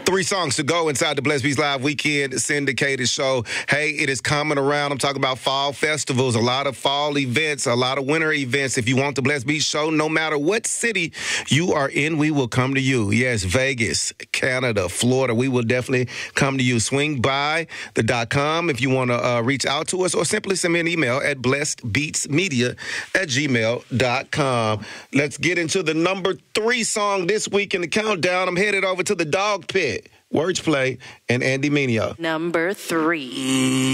3 songs to go inside the Blessed Beats Live Weekend syndicated show. Hey, it is coming around. I'm talking about fall festivals, a lot of fall events, a lot of winter events. If you want the Blessed Beats show, no matter what city you are in, we will come to you. Yes, Vegas, Canada, Florida, we will definitely come to you. Swing by the .com if you want to reach out to us, or simply send me an email at blessedbeatsmedia@gmail.com. Let's get into the number 3 song this week in the countdown. I'm headed over to the Dog Pit. Words Play and Andy Mineo. Number 3.